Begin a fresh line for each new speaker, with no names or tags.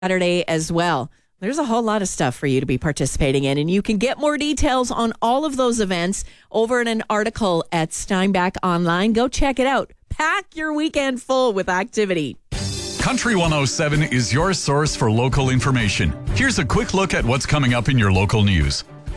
Saturday as well. There's a whole lot of stuff for you to be participating in, and you can get more details on all of those events over in an article at Steinbach Online. Go check it out. Pack your weekend full with activity.
Country 107 is your source for local information. Here's a quick look at what's coming up in your local news.